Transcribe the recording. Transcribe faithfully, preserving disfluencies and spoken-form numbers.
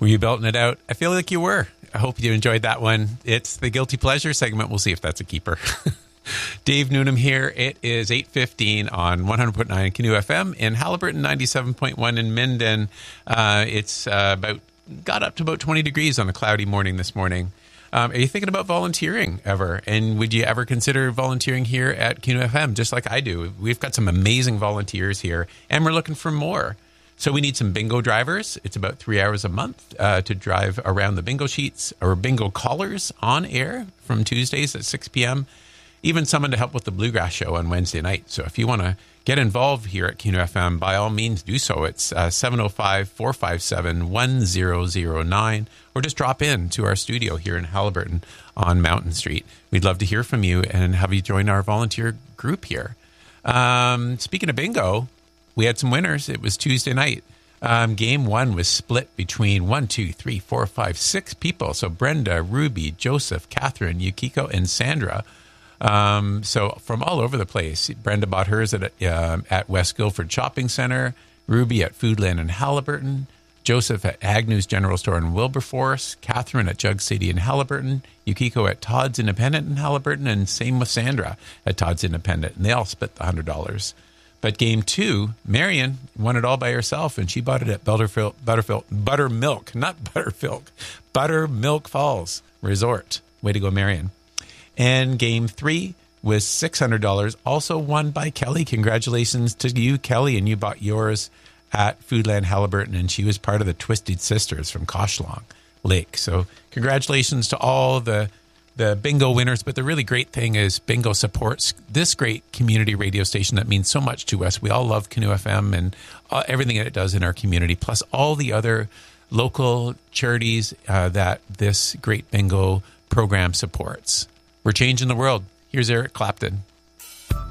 Were you belting it out? I feel like you were. I hope you enjoyed that one. It's the Guilty Pleasure segment. We'll see if that's a keeper. Dave Noonan here. It is eight fifteen on one hundred point nine Canoe F M in Haliburton, ninety-seven point one in Minden. Uh, it's uh, about got up to about twenty degrees on a cloudy morning this morning. Um, are you thinking about volunteering ever? And would you ever consider volunteering here at Canoe F M, just like I do? We've got some amazing volunteers here, and we're looking for more. So we need some bingo drivers. It's about three hours a month uh, to drive around the bingo sheets or bingo callers on air from Tuesdays at six p.m., even someone to help with the Bluegrass Show on Wednesday night. So if you want to get involved here at Canoe F M, by all means do so. It's uh, seven oh five, four five seven, one oh oh nine, or just drop in to our studio here in Haliburton on Mountain Street. We'd love to hear from you and have you join our volunteer group here. Um, speaking of bingo, we had some winners. It was Tuesday night. Um, game one was split between one, two, three, four, five, six people. So Brenda, Ruby, Joseph, Catherine, Yukiko, and Sandra. Um, so from all over the place. Brenda bought hers at uh, at West Guildford Shopping Center, Ruby at Foodland in Haliburton, Joseph at Agnew's General Store in Wilberforce, Catherine at Jug City in Haliburton, Yukiko at Todd's Independent in Haliburton, and same with Sandra at Todd's Independent. And they all split the one hundred dollars. But game two, Marion won it all by herself, and she bought it at Butterfield, Butterfield, Buttermilk, not Butterfield, Buttermilk Falls Resort. Way to go, Marion. And game three was six hundred dollars, also won by Kelly. Congratulations to you, Kelly, and you bought yours at Foodland Haliburton, and she was part of the Twisted Sisters from Koshlong Lake. So congratulations to all the the bingo winners. But the really great thing is bingo supports this great community radio station that means so much to us. We all love Canoe F M and uh, everything that it does in our community, plus all the other local charities uh, that this great bingo program supports. We're changing the world. Here's Eric Clapton.